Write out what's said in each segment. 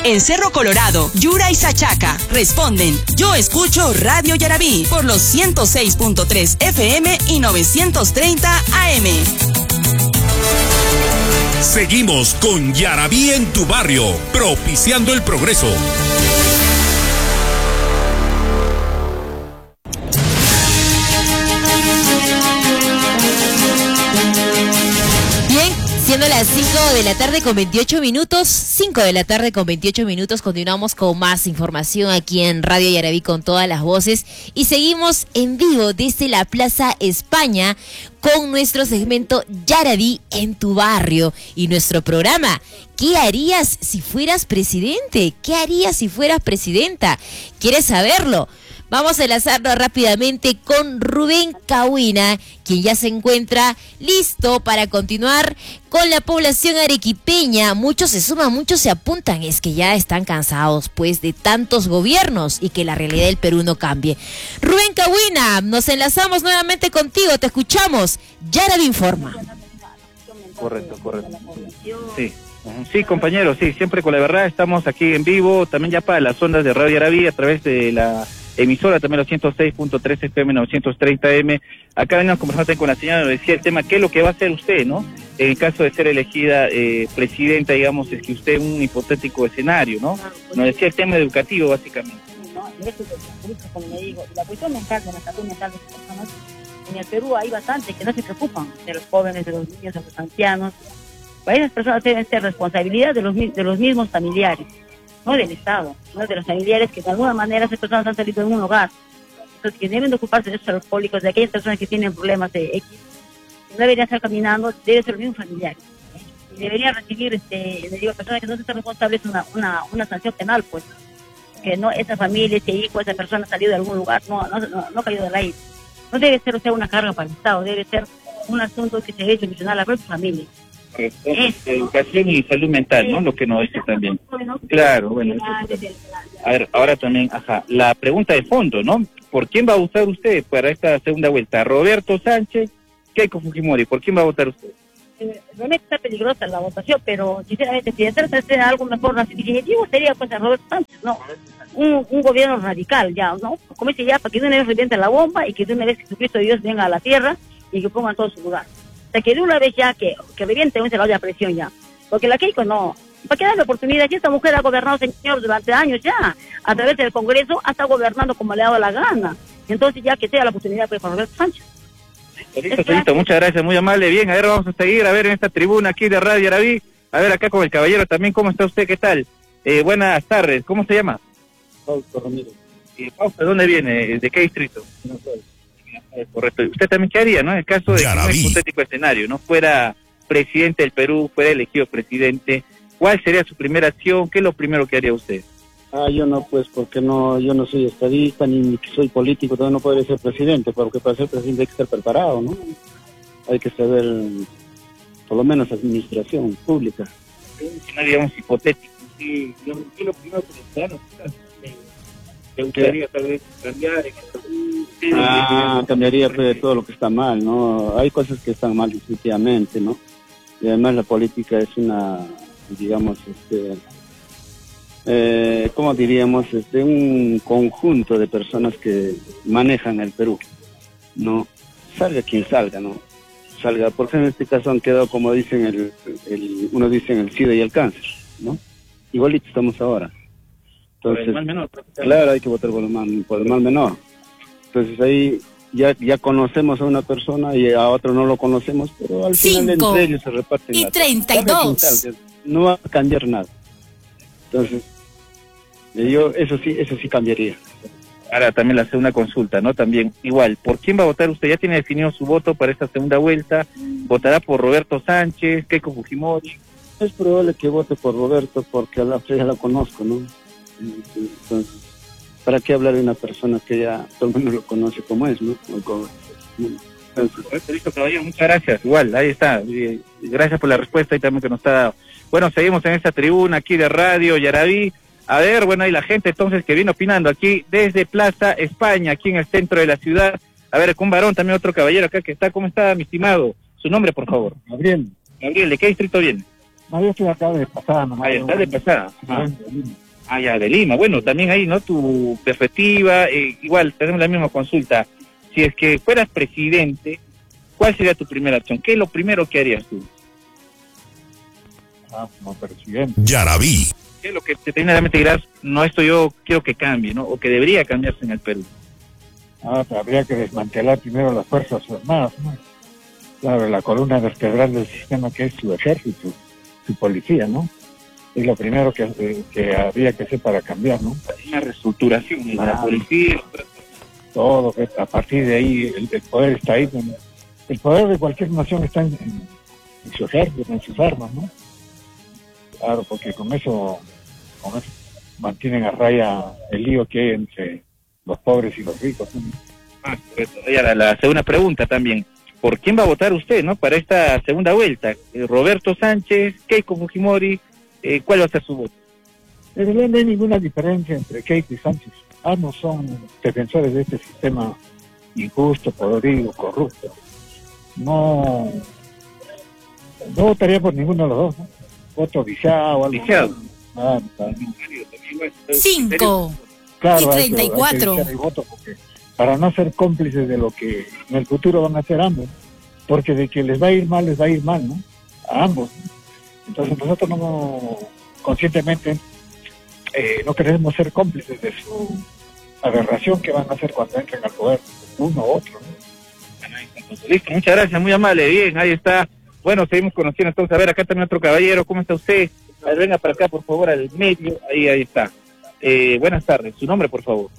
En Cerro Colorado, Yura y Sachaca responden: yo escucho Radio Yarabí por los 106.3 FM y 930 AM. Seguimos con Yarabí en tu barrio, propiciando el progreso. Siendo las 5 de la tarde con 28 minutos, 5 de la tarde con 28 minutos, continuamos con más información aquí en Radio Yarabí con todas las voces y seguimos en vivo desde la Plaza España con nuestro segmento Yarabí en tu barrio y nuestro programa ¿Qué harías si fueras presidente? ¿Qué harías si fueras presidenta? ¿Quieres saberlo? Vamos a enlazarnos rápidamente con Rubén Cahuina, quien ya se encuentra listo para continuar con la población arequipeña. Muchos se suman, muchos se apuntan. Es que ya están cansados, pues, de tantos gobiernos y que la realidad del Perú no cambie. Rubén Cahuina, nos enlazamos nuevamente contigo. Te escuchamos. Yarabí informa. Correcto. Sí, compañeros, sí, siempre con la verdad. Estamos aquí en vivo, también ya para las ondas de Radio Yarabí a través de la emisora, también los 106.3 FM, 930 M. Acá venimos conversando con la señora, nos decía el tema, ¿qué es lo que va a hacer usted, no? En caso de ser elegida presidenta, digamos, es que usted un hipotético escenario, ¿no? Nos decía el tema educativo, básicamente. ¿No? Como le digo, la cuestión mental, de la salud mental de las personas, en el Perú hay bastante que no se preocupan de los jóvenes, de los niños, de los ancianos. Para esas personas deben ser responsabilidad de los mismos familiares, no del Estado, no de los familiares que de alguna manera esas personas han salido de un hogar. Entonces, que deben de ocuparse de esos alcohólicos, de aquellas personas que tienen problemas de X, no deberían estar caminando, deben ser los mismos familiares. Y deberían recibir, le digo, personas que no se están responsables una sanción penal, pues. Que no, esa familia, ese hijo, esa persona ha salido de algún lugar, no ha caído del aire. No debe ser, una carga para el Estado, debe ser un asunto que se debe solucionar a la propia familia. Educación y salud mental, ¿no? Lo que nos dice también. Claro, bueno. A ver, ahora también, la pregunta de fondo, ¿no? ¿Por quién va a votar usted para esta segunda vuelta? ¿Roberto Sánchez? Keiko Fujimori? ¿Por quién va a votar usted? Realmente está peligrosa la votación, pero sinceramente, si de algo mejor, definitivo sería pues a Roberto Sánchez, ¿no? Un gobierno radical, ya, ¿no? Como dice ya, para que de una vez reviente la bomba y que de una vez Jesucristo Dios venga a la tierra y que pongan todo en su lugar. O sea, que de una vez ya que reviente la olla de presión ya. Porque la Keiko no. ¿Para qué darle oportunidad? Si esta mujer ha gobernado, señor, durante años ya, a través del Congreso, ha estado gobernando como le ha dado la gana. Entonces ya que sea la oportunidad pues, para Roberto Sánchez. Listo, muchas gracias, muy amable. Bien, a ver, vamos a seguir, a ver, en esta tribuna aquí de Radio Yarabí. A ver, acá con el caballero también, ¿cómo está usted? ¿Qué tal? Buenas tardes, ¿cómo se llama? Fausto Ramírez. Fausto, ¿de dónde viene? ¿De qué distrito? Correcto. ¿Usted también qué haría, no? En el caso de un hipotético escenario, ¿no? Fuera presidente del Perú, fuera elegido presidente, ¿cuál sería su primera acción? ¿Qué es lo primero que haría usted? Yo no, pues, porque yo no soy estadista, ni soy político, todavía no podría ser presidente, porque para ser presidente hay que estar preparado, ¿no? Hay que saber, por lo menos, administración pública. No digamos hipotético. Sí, ¿qué es lo primero que ¿te gustaría tal vez cambiar en el Perú? Cambiaría pues, todo lo que está mal, ¿no? Hay cosas que están mal definitivamente, ¿no? Y además la política es una, digamos, ¿cómo diríamos? Un conjunto de personas que manejan el Perú, ¿no? Salga quien salga, ¿no? Salga, porque en este caso han quedado, como dicen, uno dice el SIDA y el cáncer, ¿no? Igualito estamos ahora. Entonces, por el mal menor, claro, hay que votar por el mal menor. Entonces ahí ya conocemos a una persona y a otro no lo conocemos, pero al final entre ellos se reparten. Y 32. No va a cambiar nada. Entonces, eso sí cambiaría. Ahora también le hace una consulta, ¿no? También, igual, ¿por quién va a votar usted? ¿Ya tiene definido su voto para esta segunda vuelta? ¿Votará por Roberto Sánchez, Keiko Fujimori? Es probable que vote por Roberto porque a la fe ya la conozco, ¿no? Entonces, ¿para qué hablar de una persona que ya todo el mundo lo conoce como es, ¿no? Entonces, listo, caballero, muchas gracias. Igual, ahí está. Gracias por la respuesta y también que nos está dando. Bueno, seguimos en esta tribuna aquí de Radio Yarabí. A ver, bueno, hay la gente entonces que viene opinando aquí desde Plaza España, aquí en el centro de la ciudad. A ver, con un varón, también otro caballero acá que está. ¿Cómo está, mi estimado? Su nombre, por favor. Gabriel. Gabriel, ¿de qué distrito viene? No, yo estoy acá de pasada nomás. Ah, está de pasada. De Lima. Ah, ya, de Lima. Bueno, también ahí, ¿no? Tu perspectiva, igual, tenemos la misma consulta. Si es que fueras presidente, ¿cuál sería tu primera acción? ¿Qué es lo primero que harías tú? Como presidente. Yarabí. ¿Qué es lo que te tiene en la mente y dirás, no, esto yo quiero que cambie, ¿no? O que debería cambiarse en el Perú. Habría que desmantelar primero las Fuerzas Armadas, ¿no? Claro, la columna vertebral del sistema que es su ejército, su policía, ¿no? Es lo primero que habría que hacer para cambiar, ¿no? Una reestructuración de la policía. Todo, que a partir de ahí el poder está ahí. El poder de cualquier nación está en su ejército, en sus armas, ¿no? Claro, porque con eso mantienen a raya el lío que hay entre los pobres y los ricos, ¿no? Ya la segunda pregunta también. ¿Por quién va a votar usted, no? Para esta segunda vuelta. Roberto Sánchez, Keiko Fujimori, ¿cuál va a ser su voto? En realidad no hay ninguna diferencia entre Keiko y Sánchez. Ambos son defensores de este sistema injusto, podrido, corrupto. No votaría por ninguno de los dos, ¿no? Voto viciado. Viciado. 5 Claro, y 34. hay que el voto porque, para no ser cómplices de lo que en el futuro van a hacer ambos, porque de que les va a ir mal, ¿no? A ambos, ¿no? Entonces nosotros conscientemente no queremos ser cómplices de su aberración que van a hacer cuando entren al poder, uno u otro, ¿no? Listo, muchas gracias, muy amable, bien, ahí está. Bueno, seguimos conociendo, entonces, a ver, acá también otro caballero, ¿cómo está usted? A ver, venga para acá, por favor, al medio, ahí está. Buenas tardes, su nombre, por favor.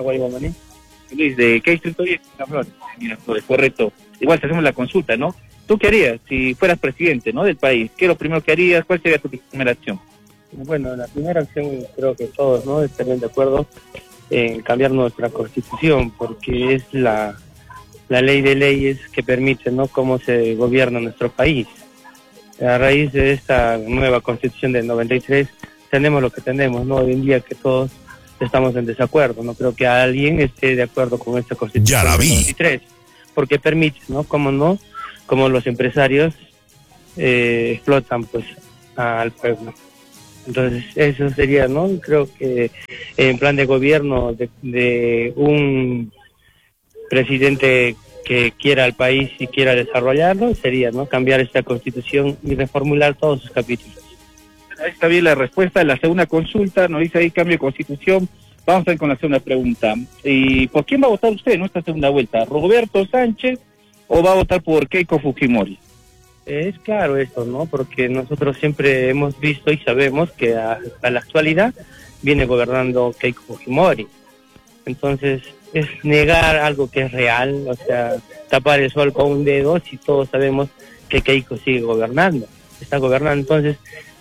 Luis, ¿de qué distrito es? Miraflores, correcto. Igual te hacemos la consulta, ¿no? ¿Tú qué harías si fueras presidente, ¿no? Del país? ¿Qué es lo primero que harías? ¿Cuál sería tu primera acción? Bueno, la primera acción creo que todos, ¿no? Estarían de acuerdo en cambiar nuestra constitución, porque es la ley de leyes que permite, ¿no?, cómo se gobierna nuestro país. A raíz de esta nueva constitución del 93 tenemos lo que tenemos, ¿no? Hoy en día que todos estamos en desacuerdo, no creo que alguien esté de acuerdo con esta constitución del 93, porque permite, ¿no?, como los empresarios explotan pues al pueblo. Entonces eso sería, ¿no? Creo que en plan de gobierno de un presidente que quiera al país y quiera desarrollarlo, sería, ¿no?, cambiar esta constitución y reformular todos sus capítulos. Ahí está bien la respuesta. La segunda consulta nos dice ahí cambio de constitución. Vamos a ir con la segunda pregunta. ¿Y por quién va a votar usted en esta segunda vuelta? ¿Roberto Sánchez o va a votar por Keiko Fujimori? Es claro esto, ¿no? Porque nosotros siempre hemos visto y sabemos que a la actualidad viene gobernando Keiko Fujimori. Entonces es negar algo que es real, o sea, tapar el sol con un dedo si todos sabemos que Keiko sigue gobernando, está gobernando. Entonces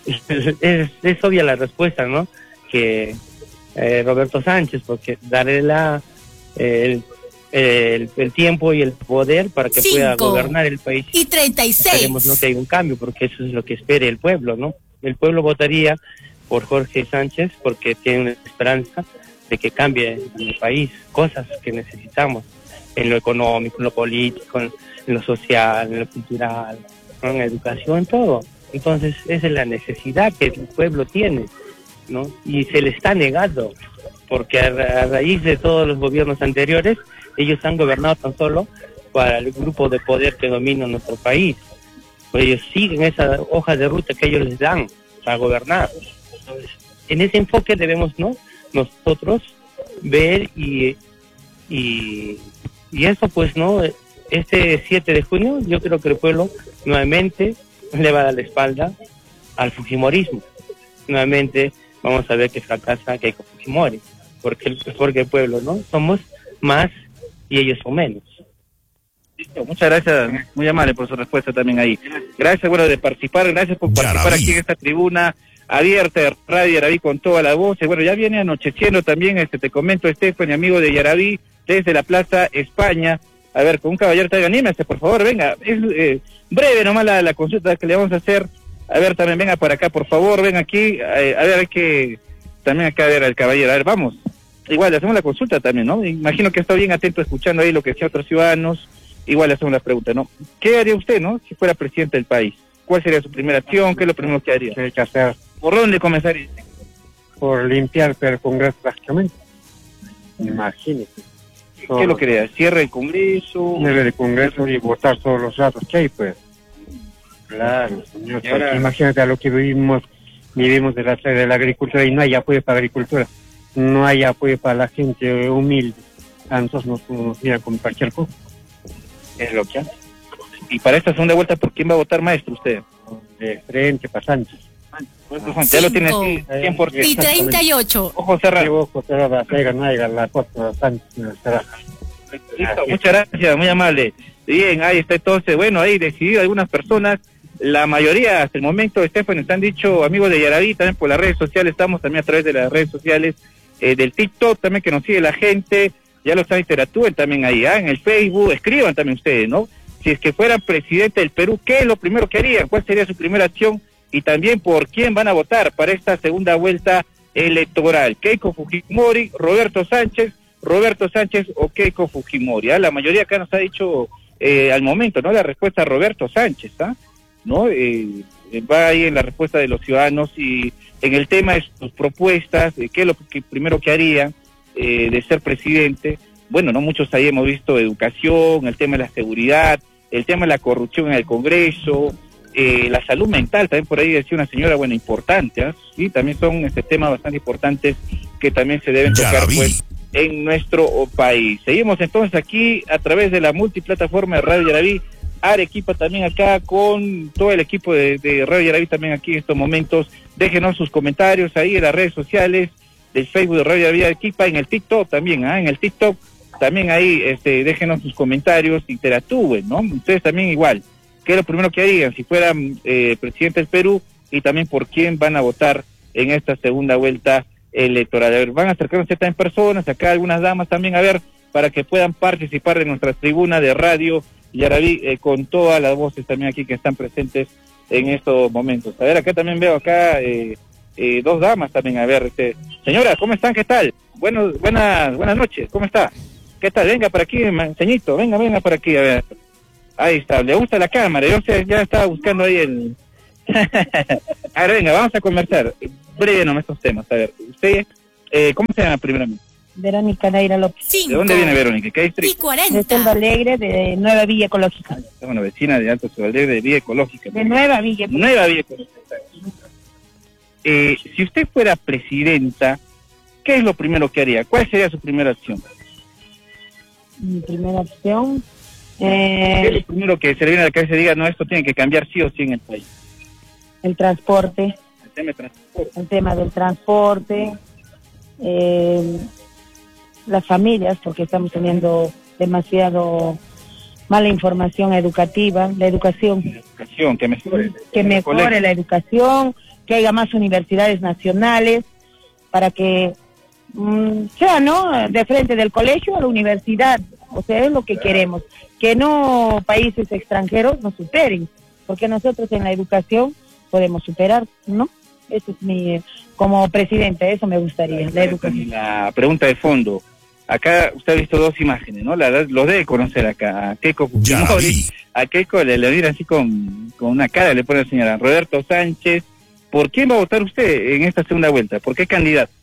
es obvia la respuesta, ¿no? Que Roberto Sánchez, porque darle el tiempo y el poder para que pueda gobernar el país. Y 36. Esperemos, ¿no?, que haya un cambio, porque eso es lo que espera el pueblo, ¿no? El pueblo votaría por Jorge Sánchez porque tiene una esperanza de que cambie en el país cosas que necesitamos, en lo económico, en lo político, en lo social, en lo cultural, ¿no?, en la educación, todo. Entonces esa es la necesidad que el pueblo tiene, ¿no? Y se le está negando, porque a raíz de todos los gobiernos anteriores, ellos han gobernado tan solo para el grupo de poder que domina nuestro país. Pues ellos siguen esa hoja de ruta que ellos les dan para gobernar. Entonces, en ese enfoque debemos, ¿no?, nosotros ver y eso, pues, ¿no? Este 7 de junio yo creo que el pueblo nuevamente le va a dar la espalda al fujimorismo. Nuevamente vamos a ver que fracasa Keiko Fujimori, porque el pueblo, ¿no?, somos más y ellos son menos. Muchas gracias, muy amable por su respuesta también ahí. Gracias, bueno, de participar, gracias por participar aquí en esta tribuna abierta de Radio Yarabí con toda la voz. Bueno, ya viene anocheciendo también, te comento, Estefan, amigo de Yarabí, desde la Plaza España. A ver, con un caballero, anímese, por favor, venga. Es breve nomás la consulta que le vamos a hacer. A ver, también venga por acá, por favor, ven aquí. A ver, hay que también acá ver al caballero. A ver, vamos. Igual, le hacemos la consulta también, ¿no? Imagino que está bien atento escuchando ahí lo que decían otros ciudadanos. Igual le hacemos la pregunta, ¿no? ¿Qué haría usted, no?, si fuera presidente del país? ¿cuál sería su primera acción? ¿Qué es lo primero que haría? ¿Qué hay que hacer? ¿Por dónde comenzaría? Por limpiar el Congreso prácticamente. Imagínese. ¿Qué es lo que haría? ¿Cierre el Congreso? Cierre el Congreso y votar todos los datos que hay, pues. Claro, señor. Ahora, imagínate a lo que vivimos de la agricultura y no hay apoyo para la agricultura. No hay apoyo para la gente humilde. A nosotros nos miran con cualquier cosa. Es lo que hace. Y para esta segunda vuelta, ¿por quién va a votar, maestro, usted? De frente, para Sánchez. Ya lo tiene 100%. Y 38. Ojo cerrado. Ojo cerrado, la cosa, Sánchez. Listo, muchas gracias, muy amable. Bien, ahí está entonces, bueno, ahí decidido algunas personas, la mayoría hasta el momento, Estefan, nos han dicho amigos de Yaraví, también por las redes sociales, estamos también a través de las redes sociales, del TikTok también que nos sigue la gente, ya lo están, interactúen también ahí, en el Facebook, escriban también ustedes, ¿no? Si es que fueran presidente del Perú, ¿qué es lo primero que harían? ¿Cuál sería su primera acción? Y también por quién van a votar para esta segunda vuelta electoral. Keiko Fujimori, Roberto Sánchez o Keiko Fujimori. La mayoría acá nos ha dicho al momento, ¿no? La respuesta Roberto Sánchez, ¿no? Va ahí en la respuesta de los ciudadanos y en el tema de sus propuestas, qué es lo que primero que haría de ser presidente. Bueno, no muchos ahí hemos visto educación, el tema de la seguridad, el tema de la corrupción en el Congreso, la salud mental, también por ahí decía una señora, bueno, importante, sí, también son temas bastante importantes que también se deben tocar, pues, en nuestro país. Seguimos entonces aquí a través de la multiplataforma de Radio Yaraví, Arequipa también acá con todo el equipo de Radio Yaraví también aquí en estos momentos. Déjenos sus comentarios ahí en las redes sociales del Facebook de Radio Yaraví Arequipa, en el TikTok también, en el TikTok también ahí, déjenos sus comentarios, interactúen, ¿no? Ustedes también igual, ¿qué es lo primero que harían si fueran presidente del Perú? Y también por quién van a votar en esta segunda vuelta electoral. A ver, van a acercarse también personas, acá algunas damas también, a ver, para que puedan participar de nuestra tribuna de Radio Yaraví, con todas las voces también aquí que están presentes en estos momentos. A ver, acá también veo acá dos damas también, a ver, señora, ¿cómo están? ¿Qué tal? Buenas noches, ¿cómo está? ¿Qué tal? Venga para aquí, manceñito, venga para aquí, a ver. Ahí está, le gusta la cámara, yo ya estaba buscando ahí el... A ver, venga, vamos a conversar, breve nomás estos temas, a ver, usted, ¿cómo se llama primeramente? Verónica Naira López. 5. ¿De dónde viene Verónica? ¿Qué distrito? Y 40. De Selva Alegre, de Nueva Villa Ecológica. Es una vecina de Alto Selva Alegre, de Villa Ecológica. De Nueva Villa. Nueva Villa Ecológica. Si usted fuera presidenta, ¿qué es lo primero que haría? ¿Cuál sería su primera acción? Mi primera acción... ¿Qué es lo primero que se le viene a la cabeza y diga, no, esto tiene que cambiar sí o sí en el país? El transporte. El tema del transporte. Las familias, porque estamos teniendo demasiado mala información educativa, la educación. Que mejore. Que mejore la educación, que haya más universidades nacionales, para que sea, ¿no?, de frente del colegio a la universidad. O sea, es lo que queremos, que no países extranjeros nos superen, porque nosotros en la educación podemos superar, ¿no? Eso es mi, como presidente, eso me gustaría, la educación. La pregunta de fondo, acá usted ha visto dos imágenes, ¿no? Los debe conocer acá, a Keiko Fujimori, a Keiko le mira así con una cara, le pone la señora Roberto Sánchez. ¿Por quién va a votar usted en esta segunda vuelta? ¿Por qué candidato?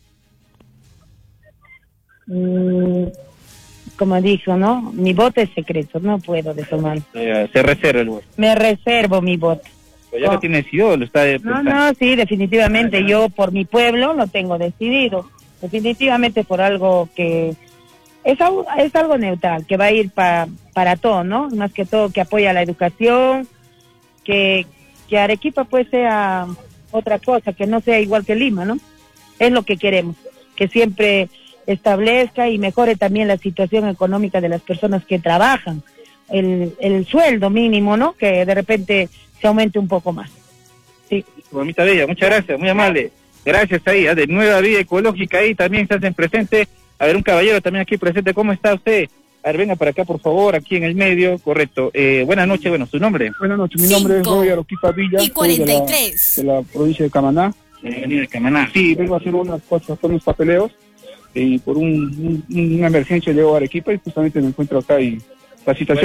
Como dijo, ¿no? Mi voto es secreto, no puedo tomar. Se reserva el voto. Me reservo mi voto. Pero ya lo tiene decidido, lo está pensando. No, sí, definitivamente. Yo por mi pueblo lo tengo decidido. Definitivamente por algo que es algo neutral, que va a ir para todo, ¿no? Más que todo que apoya la educación, que Arequipa pues sea otra cosa, que no sea igual que Lima, ¿no? Es lo que queremos, que siempre establezca y mejore también la situación económica de las personas que trabajan, el sueldo mínimo, ¿no? Que de repente se aumente un poco más. Sí. Mamita bella, muchas gracias, muy amable. Gracias ahí, de Nueva Vía Ecológica, ahí también se hacen presente. A ver, un caballero también aquí presente, ¿cómo está usted? A ver, venga para acá, por favor, aquí en el medio, correcto. Buenas noches, bueno, ¿su nombre? Buenas noches, mi nombre es Roy Aroquipa Villa. Y 43. De la provincia de Camaná. De Camaná. Sí, vengo a hacer unas cosas, con unos papeleos. Y por una emergencia llego a Arequipa y justamente me encuentro acá y la situación.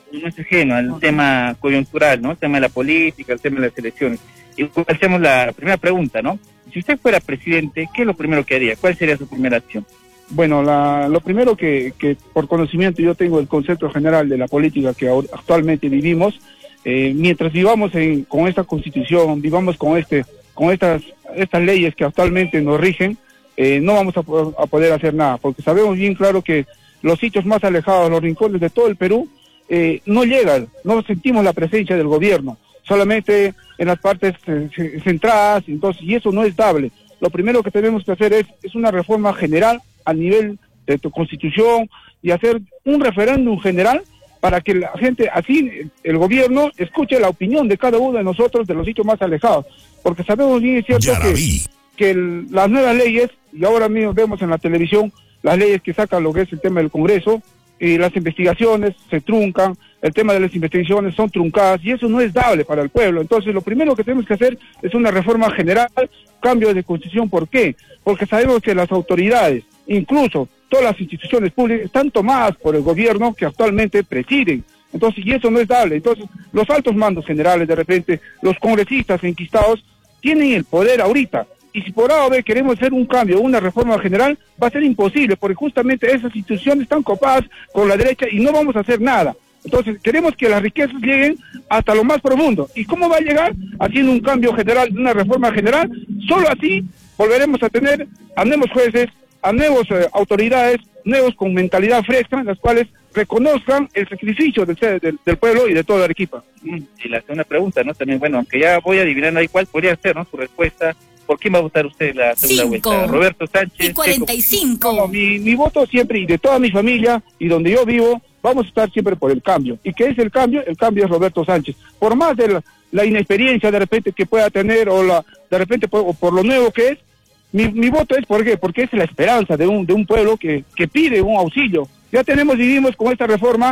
no es ajeno al tema coyuntural, ¿no? El tema de la política, el tema de las elecciones. Y hacemos la primera pregunta, ¿no? Si usted fuera presidente, ¿qué es lo primero que haría? ¿Cuál sería su primera acción? Bueno, lo primero que por conocimiento yo tengo el concepto general de la política que actualmente vivimos, mientras vivamos con esta constitución, vivamos con estas leyes que actualmente nos rigen, no vamos a poder hacer nada, porque sabemos bien claro que los sitios más alejados, los rincones de todo el Perú, no llegan, no sentimos la presencia del gobierno, solamente en las partes centradas, entonces, y eso no es dable. Lo primero que tenemos que hacer es una reforma general a nivel de tu constitución y hacer un referéndum general para que la gente, así el gobierno, escuche la opinión de cada uno de nosotros de los sitios más alejados, porque sabemos bien, es cierto que las nuevas leyes, y ahora mismo vemos en la televisión las leyes que sacan lo que es el tema del Congreso, y las investigaciones se truncan, el tema de las investigaciones son truncadas, y eso no es dable para el pueblo. Entonces lo primero que tenemos que hacer es una reforma general, cambio de constitución. ¿Por qué? Porque sabemos que las autoridades, incluso todas las instituciones públicas, están tomadas por el gobierno que actualmente presiden. Entonces, y eso no es dable. Entonces, los altos mandos generales, de repente, los congresistas enquistados, tienen el poder ahorita. Y si por A o B queremos hacer un cambio, una reforma general, va a ser imposible, porque justamente esas instituciones están copadas con la derecha y no vamos a hacer nada. Entonces, queremos que las riquezas lleguen hasta lo más profundo. ¿Y cómo va a llegar? Haciendo un cambio general, una reforma general. Solo así volveremos a tener a nuevos jueces, a nuevas autoridades, nuevos con mentalidad fresca, las cuales reconozcan el sacrificio del pueblo y de toda Arequipa. Y la segunda pregunta, ¿no? También, bueno, aunque ya voy adivinando ahí cuál podría ser, ¿no? Su respuesta. ¿Por quién va a votar usted la segunda vuelta? ¿Roberto Sánchez? Y 45. No, mi voto siempre, y de toda mi familia, y donde yo vivo, vamos a estar siempre por el cambio. ¿Y qué es el cambio? El cambio es Roberto Sánchez. Por más de la inexperiencia de repente que pueda tener, de repente por lo nuevo que es, mi voto es ¿por qué? Porque es la esperanza de un pueblo que pide un auxilio. Ya vivimos con esta reforma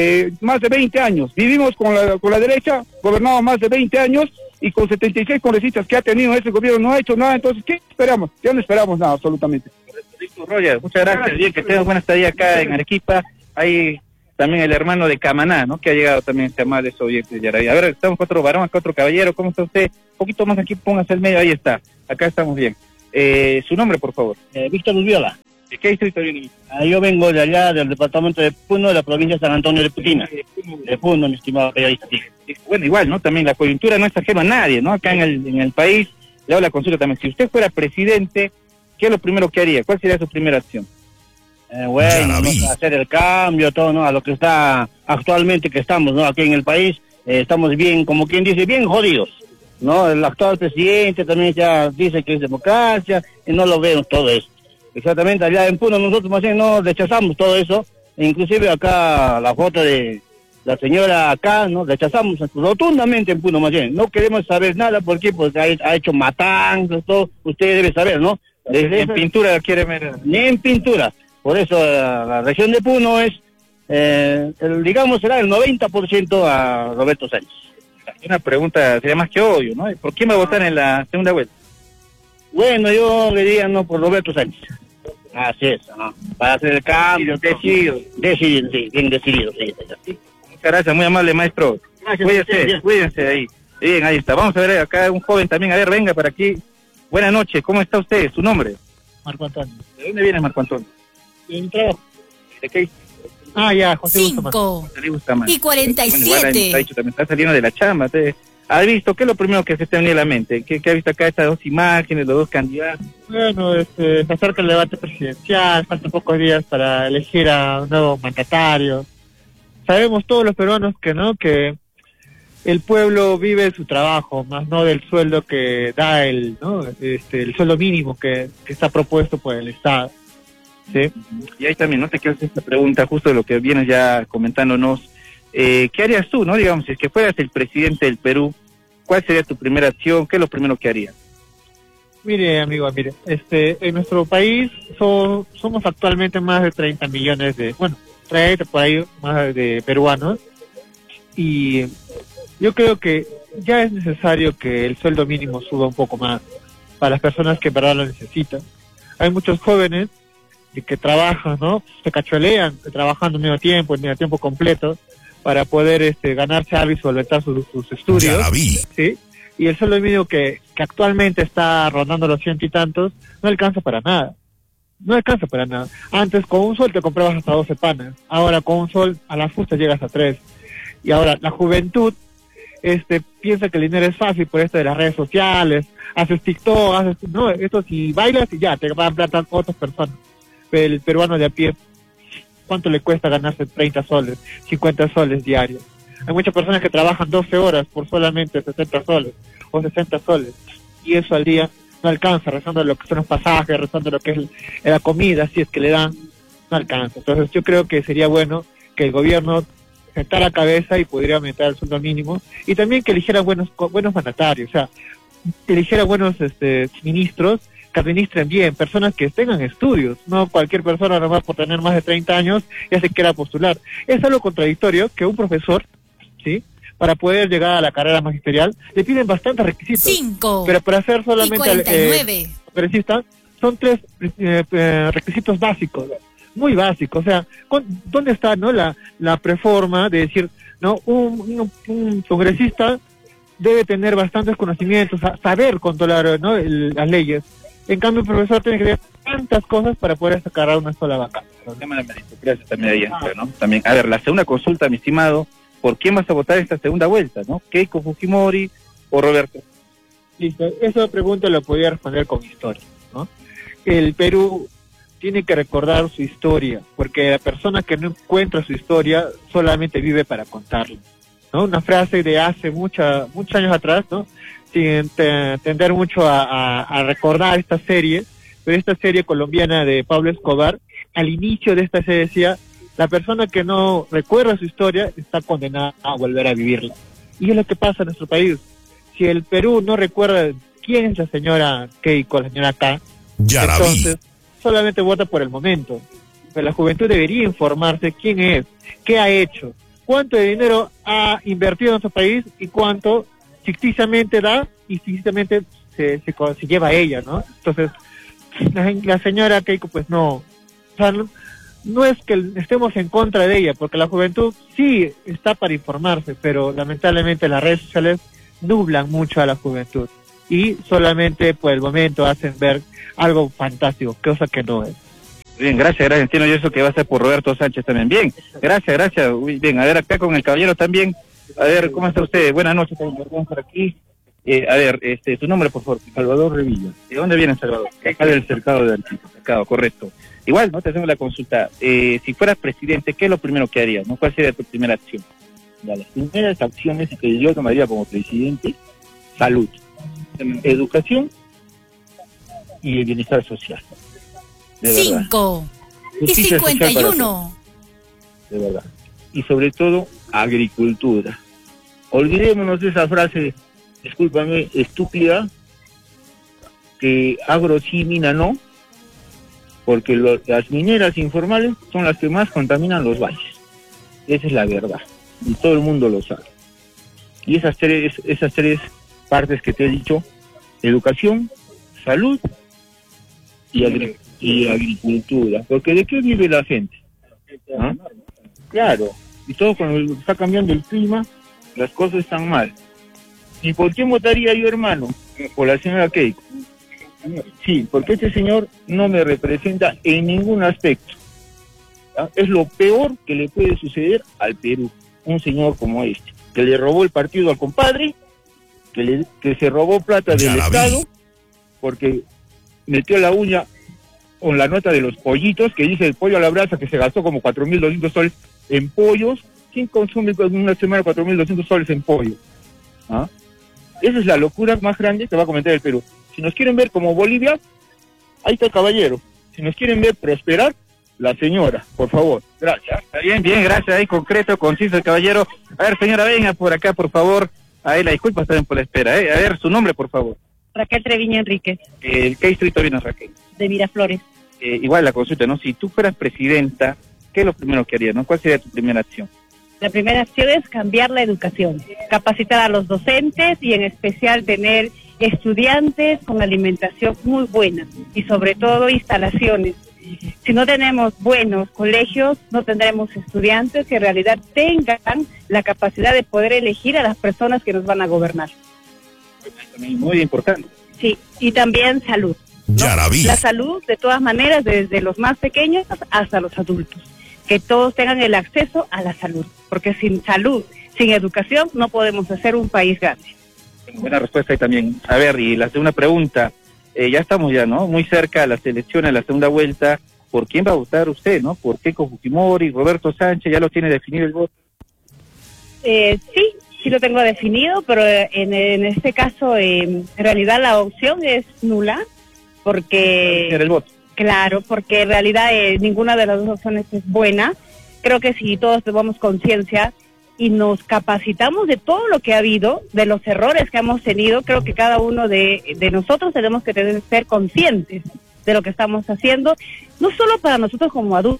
más de 20 años. Vivimos con la derecha, gobernamos más de 20 años, y con 76 congresistas que ha tenido ese gobierno no ha hecho nada. Entonces, ¿qué esperamos? Ya no esperamos nada, absolutamente. Roger, muchas gracias. Bien, que tengas buena estadía acá en Arequipa. Hay también el hermano de Camaná, ¿no? Que ha llegado también a más de esos oyentes de Yaraví. A ver, estamos 4 varones, 4 caballeros. ¿Cómo está usted? Un poquito más aquí, póngase al medio. Ahí está. Acá estamos bien. Su nombre, por favor. Víctor Urbiola. ¿De qué distrito viene? Yo vengo de allá, del departamento de Puno, de la provincia de San Antonio de Putina. De Puno, mi estimado periodista. Bueno, igual, ¿no? También la coyuntura no es ajena a nadie, ¿no? Acá en el país, le hago la consulta también. Si usted fuera presidente, ¿qué es lo primero que haría? ¿Cuál sería su primera acción? Bueno, hacer el cambio, todo, ¿no? A lo que está actualmente que estamos, ¿no? Aquí en el país, estamos bien, como quien dice, bien jodidos, ¿no? El actual presidente también ya dice que es democracia, y no lo vemos todo eso. Exactamente, allá en Puno nosotros más bien no rechazamos todo eso, inclusive acá la foto de la señora acá, ¿no? Rechazamos rotundamente en Puno más bien, no queremos saber nada, ¿por qué? Porque ha hecho matanzas, todo, usted debe saber, ¿no? En pintura quiere ver. Ni en pintura, por eso la región de Puno es, digamos, será el 90% a Roberto Sánchez. Una pregunta sería más que obvio, ¿no? ¿Por quién va a votar en la segunda vuelta? Bueno, yo le diría no por Roberto Sánchez. Así es, ¿no? Para hacer el cambio. Decidido, sí, bien decidido, sí. Muchas gracias, muy amable maestro. Gracias, cuídense ahí. Bien, ahí está. Vamos a ver acá un joven también. A ver, venga para aquí. Buenas noches, ¿cómo está usted? ¿Su nombre? Marco Antonio. ¿De dónde viene Marco Antonio? De mi trabajo. ¿De qué? José 5 y 47. Bueno, igual, también está saliendo de la chamba. ¿Ha visto qué es lo primero que se te venía a la mente? ¿Qué ha visto acá estas dos imágenes, los dos candidatos? Bueno, se acerca el debate presidencial, faltan pocos días para elegir a un nuevo mandatario. Sabemos todos los peruanos que el pueblo vive de su trabajo, más no del sueldo que da el sueldo mínimo que está propuesto por el Estado. ¿Sí? Y ahí también, ¿no? Te quiero hacer esta pregunta justo de lo que vienes ya comentándonos. ¿Qué harías tú, no? Digamos, si es que fueras el presidente del Perú, ¿cuál sería tu primera acción? ¿Qué es lo primero que harías? Mire, amigo, en nuestro país somos actualmente más de 30 millones por ahí más de peruanos, y yo creo que ya es necesario que el sueldo mínimo suba un poco más para las personas que en verdad lo necesitan. Hay muchos jóvenes que trabajan, ¿no? Se cachuelean trabajando medio tiempo completo, para poder ganarse algo y solventar sus estudios. Ya la vi. ¿Sí? Y el sueldo mínimo que actualmente está rondando los 100 y tantos, no alcanza para nada. No alcanza para nada. Antes con un sol te comprabas hasta 12 panes. Ahora con un sol a la fusta llegas a 3. Y ahora la juventud piensa que el dinero es fácil por esto de las redes sociales. Haces TikTok, no, esto si bailas y ya, te van a plantar otras personas. Pero el peruano de a pie, ¿cuánto le cuesta ganarse 30 soles, 50 soles diarios? Hay muchas personas que trabajan 12 horas por solamente 60 soles o 60 soles. Y eso al día no alcanza, rezando lo que son los pasajes, rezando lo que es la comida, si es que le dan, no alcanza. Entonces yo creo que sería bueno que el gobierno sentara la cabeza y pudiera aumentar el sueldo mínimo, y también que eligiera buenos mandatarios, o sea, que eligiera buenos ministros que administren bien, personas que tengan estudios, no cualquier persona nomás por tener más de 30 años ya se quiera postular. Es algo contradictorio que un profesor, ¿sí?, para poder llegar a la carrera magisterial, le piden bastantes requisitos. 5. Pero para ser solamente 49. congresista, son 3 requisitos básicos, muy básicos. O sea, ¿dónde está, no, la preforma de decir, no, un congresista debe tener bastantes conocimientos, saber controlar, ¿no?, las leyes? En cambio, el profesor tiene que ver tantas cosas para poder sacar una sola vacante. El tema de la meritocracia también ahí entra, ¿no? También, a ver, la segunda consulta, mi estimado, ¿por quién vas a votar esta segunda vuelta, no? ¿Keiko Fujimori o Roberto? Listo, esa pregunta la podía responder con historia, ¿no? El Perú tiene que recordar su historia, porque la persona que no encuentra su historia solamente vive para contarla, ¿no? Una frase de hace muchos años atrás, ¿no?, sin tender mucho a recordar esta serie, pero esta serie colombiana de Pablo Escobar, al inicio de esta serie decía: la persona que no recuerda su historia está condenada a volver a vivirla. Y es lo que pasa en nuestro país. Si el Perú no recuerda quién es la señora Keiko, la señora K, entonces solamente vota por el momento. Pero la juventud debería informarse quién es, qué ha hecho, cuánto de dinero ha invertido en nuestro país y cuánto ficticiamente da y ficticiamente se lleva a ella, ¿no? Entonces, la señora Keiko, pues no, o sea, no es que estemos en contra de ella, porque la juventud sí está para informarse, pero lamentablemente las redes sociales nublan mucho a la juventud y solamente por el momento hacen ver algo fantástico, cosa que no es. Bien, gracias, entiendo yo eso que va a ser por Roberto Sánchez también. Bien, gracias. Uy, bien, a ver, acá con el caballero también. A ver, ¿cómo está usted? Buenas noches, estamos por aquí. A ver, tu nombre, por favor. Salvador Revilla. ¿De dónde viene Salvador? Acá del cercado de Arequipa. Cercado, correcto. Igual, ¿no? Te hacemos la consulta. Si fueras presidente, ¿qué es lo primero que harías? ¿No? ¿Cuál sería tu primera acción? Ya, las primeras acciones que yo tomaría como presidente: salud, educación y el bienestar social. 5 y 51. De verdad. Y sobre todo, agricultura. Olvidémonos de esa frase, discúlpame, estúpida, que agro sí, mina no, porque las mineras informales son las que más contaminan los valles. Esa es la verdad, y todo el mundo lo sabe. Y esas tres partes que te he dicho: educación, salud y agricultura. Porque ¿de qué vive la gente? ¿Ah? Claro, y todo cuando está cambiando el clima, las cosas están mal. ¿Y por qué votaría yo, hermano? Por la señora Keiko. Sí, porque este señor no me representa en ningún aspecto. ¿Ah? Es lo peor que le puede suceder al Perú. Un señor como este, que le robó el partido al compadre, que se robó plata del Estado, porque metió la uña con la nota de los pollitos, que dice el pollo a la brasa, que se gastó como 4.200 soles en pollos. ¿Quién consume en una semana 4.200 soles en pollo? ¿Ah? Esa es la locura más grande que va a cometer el Perú. Si nos quieren ver como Bolivia, ahí está el caballero. Si nos quieren ver prosperar, la señora, por favor. Gracias. Está bien, gracias. Ahí concreto, conciso el caballero. A ver, señora, venga por acá, por favor. Ahí la disculpa también por la espera. A ver, su nombre, por favor. Raquel Treviño Enríquez. ¿Qué distrito viene, Raquel? De Miraflores. Igual la consulta, ¿no? Si tú fueras presidenta, ¿qué es lo primero que harías, no? ¿Cuál sería tu primera acción? La primera acción es cambiar la educación, capacitar a los docentes y en especial tener estudiantes con alimentación muy buena y sobre todo instalaciones Si no tenemos buenos colegios, no tendremos estudiantes que en realidad tengan la capacidad de poder elegir a las personas que nos van a gobernar. Muy importante. Sí, y también salud, ¿no? Yarabí. La salud, de todas maneras, desde los más pequeños hasta los adultos. Que todos tengan el acceso a la salud, porque sin salud, sin educación, no podemos hacer un país grande. Buena respuesta ahí también. A ver, y la segunda pregunta, ya estamos ¿no? Muy cerca de las elecciones, la segunda vuelta. ¿Por quién va a votar usted, no? ¿Por Keiko Fujimori, Roberto Sánchez? ¿Ya lo tiene definido el voto? Sí lo tengo definido, pero en este caso, en realidad la opción es nula, porque... ¿El voto? Claro, porque en realidad ninguna de las dos opciones es buena. Creo que si todos tomamos conciencia y nos capacitamos de todo lo que ha habido, de los errores que hemos tenido, creo que cada uno de nosotros tenemos que ser conscientes de lo que estamos haciendo, no solo para nosotros como adultos,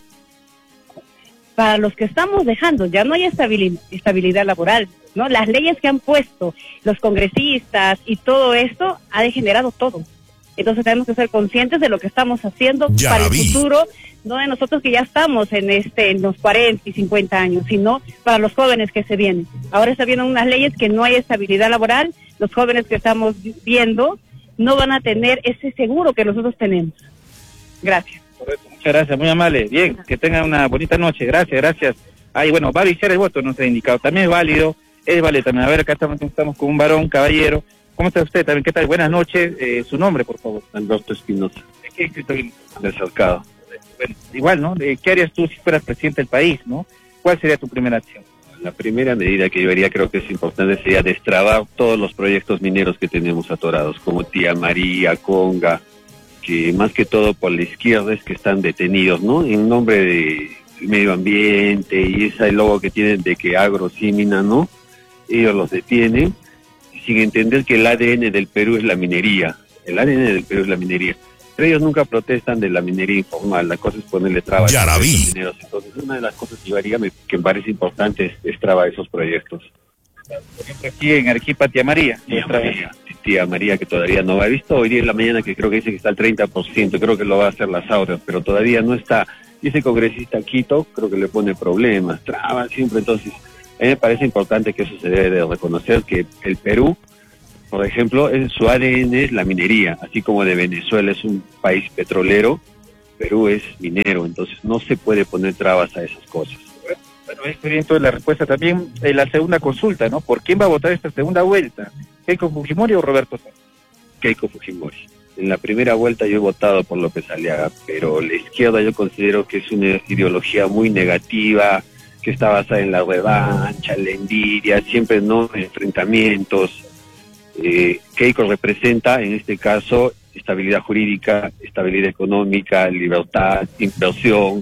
para los que estamos dejando. Ya no hay estabilidad laboral, ¿no? Las leyes que han puesto los congresistas y todo esto ha degenerado todo. Entonces tenemos que ser conscientes de lo que estamos haciendo para el futuro, no de nosotros que ya estamos en los 40 y 50 años, sino para los jóvenes que se vienen. Ahora está viendo unas leyes que no hay estabilidad laboral, los jóvenes que estamos viendo no van a tener ese seguro que nosotros tenemos. Gracias. Correcto, muchas gracias, muy amable. Bien, que tengan una bonita noche, gracias. Ahí, bueno, va a viciar el voto, no se ha indicado. También es válido también. A ver, acá estamos con un varón, caballero. ¿Cómo está usted también? ¿Qué tal? Buenas noches. Su nombre, por favor. Alberto Espinosa. ¿De qué distrito viene? De Cercado. Bueno, igual, ¿no? ¿Qué harías tú si fueras presidente del país, no? ¿Cuál sería tu primera acción? La primera medida que yo haría, creo que es importante, sería destrabar todos los proyectos mineros que tenemos atorados, como Tía María, Conga, que más que todo por la izquierda es que están detenidos, ¿no? En nombre de medio ambiente y ese logo que tienen de que agrosímina, ¿no? Ellos los detienen sin entender que el ADN del Perú es la minería. El ADN del Perú es la minería. Pero ellos nunca protestan de la minería informal. La cosa es ponerle trabas a los mineros. Entonces, una de las cosas que yo haría, que me parece importante, es trabar esos proyectos. Por ejemplo, aquí en Arequipa, Tía María. Tía María, que todavía no ha visto. Hoy día en la mañana que creo que dice que está al 30%. Creo que lo va a hacer las auras, pero todavía no está. Y ese congresista Quito, creo que le pone problemas, trabas siempre. Entonces, a mí me parece importante que eso se debe de reconocer, que el Perú, por ejemplo, en su ADN es la minería, así como de Venezuela es un país petrolero, Perú es minero, entonces no se puede poner trabas a esas cosas. Bueno, ahí estoy viendo la respuesta también en la segunda consulta, ¿no? ¿Por quién va a votar esta segunda vuelta? ¿Keiko Fujimori o Roberto Sánchez? Keiko Fujimori. En la primera vuelta yo he votado por López Aliaga, pero la izquierda yo considero que es una ideología muy negativa, que está basada en la revancha, la envidia, siempre no enfrentamientos. Keiko representa, en este caso, estabilidad jurídica, estabilidad económica, libertad, inversión,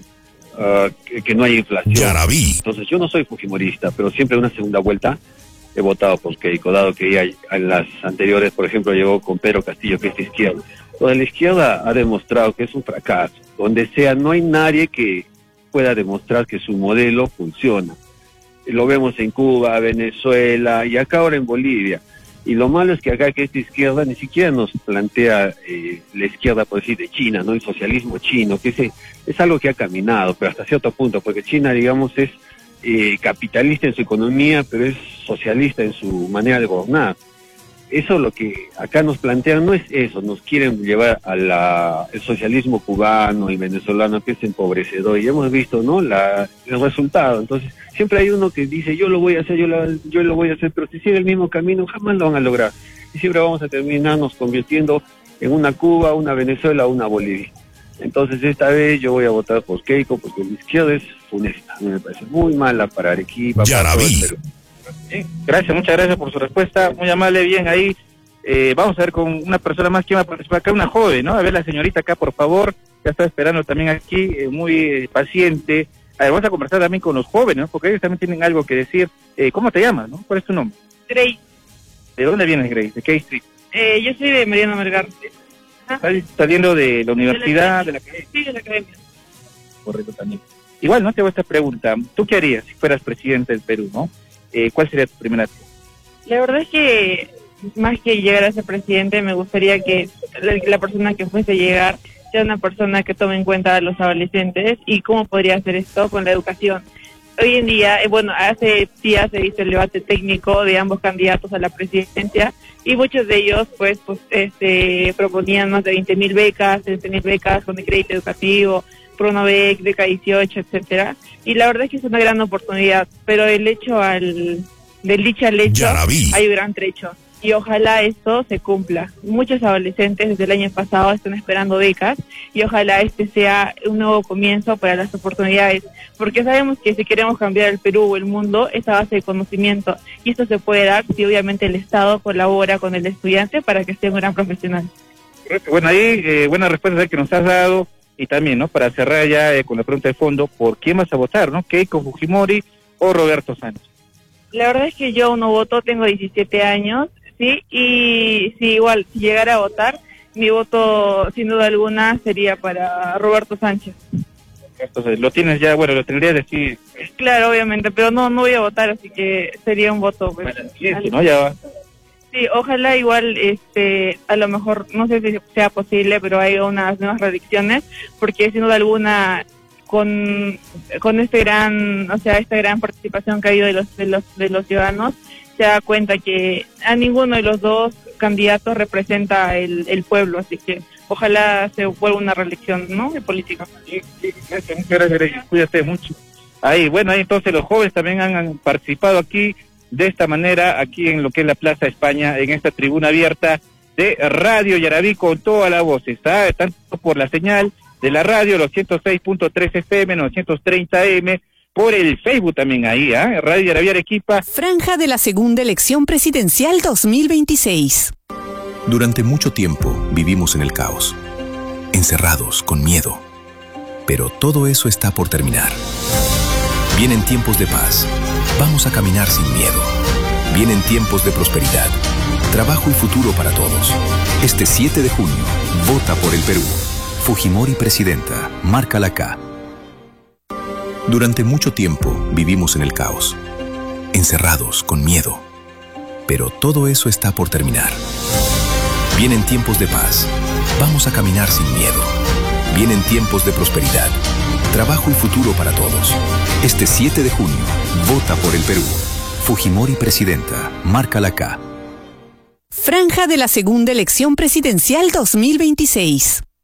que no haya inflación. Entonces yo no soy fujimorista, pero siempre en una segunda vuelta he votado por Keiko, dado que ella en las anteriores, por ejemplo, llegó con Pedro Castillo, que es de izquierda. Toda la izquierda ha demostrado que es un fracaso. Donde sea, no hay nadie que pueda demostrar que su modelo funciona. Lo vemos en Cuba, Venezuela y acá ahora en Bolivia. Y lo malo es que acá que esta izquierda ni siquiera nos plantea la izquierda, por decir, de China, ¿no? El socialismo chino, que es algo que ha caminado, pero hasta cierto punto, porque China, digamos, es capitalista en su economía, pero es socialista en su manera de gobernar. Eso lo que acá nos plantean no es eso, nos quieren llevar a el socialismo cubano y venezolano, que es empobrecedor, y hemos visto, ¿no? El resultado. Entonces, siempre hay uno que dice, yo lo voy a hacer, yo lo voy a hacer, pero si sigue el mismo camino, jamás lo van a lograr. Y siempre vamos a terminarnos convirtiendo en una Cuba, una Venezuela, una Bolivia. Entonces, esta vez yo voy a votar por Keiko, porque la izquierda es funesta. A mí me parece muy mala para Arequipa, para todo el Perú. Gracias, muchas gracias por su respuesta, muy amable. Bien, ahí vamos a ver con una persona más que va a participar acá, una joven, ¿no? A ver, la señorita acá, por favor, ya está esperando también aquí, muy paciente. A ver, vamos a conversar también con los jóvenes, ¿no? Porque ellos también tienen algo que decir. ¿Cómo te llamas, no? ¿Cuál es tu nombre? Grace. ¿De dónde vienes, Grace? ¿De qué distrito? Yo soy de Mariano Melgar. ¿Estás saliendo de la universidad, de la academia? Sí, de la academia. Correcto, también. Igual, ¿no? Te hago esta pregunta. ¿Tú qué harías si fueras presidente del Perú, no? ¿Cuál sería tu primera acción? La verdad es que más que llegar a ser presidente, me gustaría que la persona que fuese a llegar sea una persona que tome en cuenta a los adolescentes. ¿Y cómo podría hacer esto? Con la educación. Hoy en día, hace días se hizo el debate técnico de ambos candidatos a la presidencia y muchos de ellos proponían más de 20.000 becas, 13.000 becas con el crédito educativo, Pronobec, beca 18, etcétera. Y la verdad es que es una gran oportunidad, pero del dicho al hecho hay un gran trecho. Y ojalá esto se cumpla. Muchos adolescentes desde el año pasado están esperando becas y ojalá este sea un nuevo comienzo para las oportunidades, porque sabemos que si queremos cambiar el Perú o el mundo, esta base de conocimiento, y esto se puede dar si obviamente el Estado colabora con el estudiante para que sea un gran profesional. Bueno, ahí buena respuesta que nos has dado, y también, ¿no? Para cerrar ya con la pregunta de fondo, ¿por quién vas a votar, no? ¿Keiko Fujimori o Roberto Sánchez? La verdad es que yo aún no voto, tengo 17 años, sí, y si llegara a votar, mi voto sin duda alguna sería para Roberto Sánchez. Entonces, lo tienes ya, lo tendrías que decir. Claro, obviamente, pero no voy a votar, así que sería un voto. ¿No? Ya va. Sí, ojalá a lo mejor, no sé si sea posible, pero hay unas nuevas reelecciones, porque sin duda alguna, con esta gran participación que ha habido de los ciudadanos, se da cuenta que a ninguno de los dos candidatos representa el pueblo, así que ojalá se vuelva una reelección, ¿no? De política. Sí, muchas gracias, cuídate mucho. Ahí entonces los jóvenes también han participado aquí de esta manera, aquí en lo que es la Plaza España, en esta tribuna abierta de Radio Yarabí con toda la voz, está tanto por la señal de la radio, los 106.3 FM, 930 M, por el Facebook también ahí, Radio Yarabí Arequipa. Franja de la segunda elección presidencial 2026. Durante mucho tiempo vivimos en el caos, encerrados, con miedo. Pero todo eso está por terminar. Vienen tiempos de paz. Vamos a caminar sin miedo. Vienen tiempos de prosperidad, trabajo y futuro para todos. Este 7 de junio, vota por el Perú. Fujimori presidenta, marca la K. Durante mucho tiempo vivimos en el caos, encerrados, con miedo. Pero todo eso está por terminar. Vienen tiempos de paz. Vamos a caminar sin miedo. Vienen tiempos de prosperidad, trabajo y futuro para todos. Este 7 de junio, vota por el Perú. Fujimori presidenta, marca la K. Franja de la segunda elección presidencial 2026.